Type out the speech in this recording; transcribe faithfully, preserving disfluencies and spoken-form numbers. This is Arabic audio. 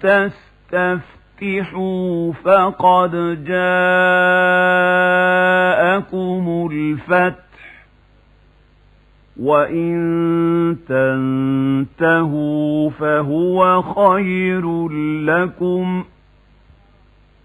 تستفتحوا فقد جاءكم الفتح وإن تنتهوا فهو خير لكم